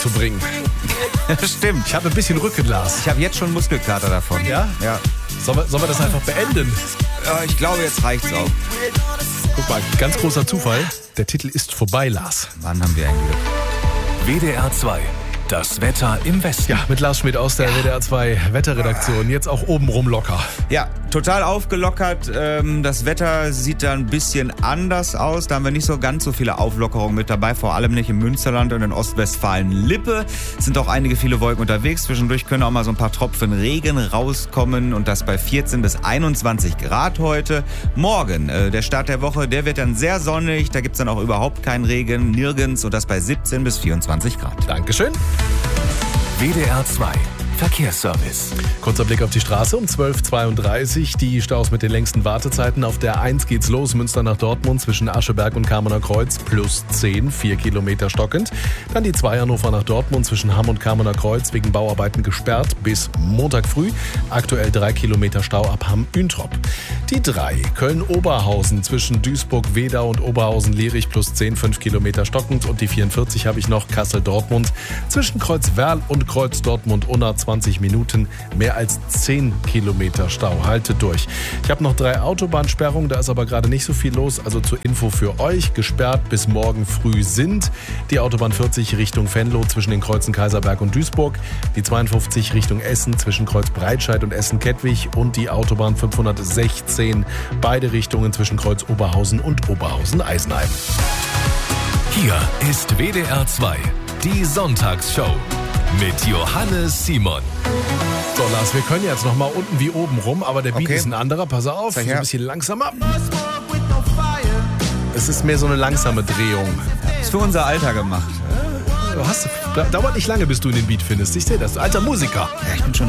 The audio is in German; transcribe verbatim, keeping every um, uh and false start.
zu bringen. Stimmt. Ich habe ein bisschen Rücken, Lars. Ich habe jetzt schon Muskelkater davon. Ja? Ja. Sollen wir, sollen wir das einfach beenden? Ja, ich glaube, jetzt reicht's auch. Guck mal, ganz großer Zufall. Der Titel ist vorbei, Lars. Wann haben wir ein Glück? W D R zwei. Das Wetter im Westen. Ja, mit Lars Schmidt aus der W D R zwei Wetterredaktion. Jetzt auch obenrum locker. Ja, total aufgelockert. Ähm, Das Wetter sieht da ein bisschen anders aus. Da haben wir nicht so ganz so viele Auflockerungen mit dabei. Vor allem nicht im Münsterland und in Ostwestfalen-Lippe. Es sind auch einige viele Wolken unterwegs. Zwischendurch können auch mal so ein paar Tropfen Regen rauskommen. Und das bei vierzehn bis einundzwanzig Grad heute. Morgen, äh, der Start der Woche, der wird dann sehr sonnig. Da gibt's dann auch überhaupt keinen Regen. Nirgends. Und das bei siebzehn bis vierundzwanzig Grad. Dankeschön. W D R zwei. Verkehrsservice. Kurzer Blick auf die Straße um zwölf Uhr zweiunddreißig. Die Staus mit den längsten Wartezeiten. Auf der eins geht's los, Münster nach Dortmund zwischen Ascheberg und Kamener Kreuz plus zehn, vier Kilometer stockend. Dann die zwei Hannover nach Dortmund zwischen Hamm und Kamener Kreuz wegen Bauarbeiten gesperrt bis Montag früh. Aktuell drei Kilometer Stau ab Hamm-Üntrop. Die drei Köln-Oberhausen zwischen Duisburg-Wedau und Oberhausen-Lierich plus zehn, fünf Kilometer stockend. Und die vierundvierzig habe ich noch Kassel-Dortmund zwischen Kreuz-Werl und Kreuz-Dortmund-Unna zwanzig Minuten, mehr als zehn Kilometer Stau. Haltet durch. Ich habe noch drei Autobahnsperrungen, da ist aber gerade nicht so viel los. Also zur Info für euch, gesperrt bis morgen früh sind die Autobahn vierzig Richtung Venlo zwischen den Kreuzen Kaiserberg und Duisburg, die zweiundfünfzig Richtung Essen zwischen Kreuz Breitscheid und Essen-Kettwig und die Autobahn fünfhundertsechzehn, beide Richtungen zwischen Kreuz Oberhausen und Oberhausen-Eisenheim. Hier ist W D R zwei. Die Sonntagsshow. Mit Johannes Simon. So, Lars, wir können jetzt noch mal unten wie oben rum, aber der Beat Okay. ist ein anderer. Pass auf, so Zeig ein her. bisschen langsamer. Es ist mehr so eine langsame Drehung. Ist für unser Alter gemacht. Du hast, dauert nicht lange, bis du in den Beat findest. Ich sehe das. Alter Musiker. Ja, ich bin schon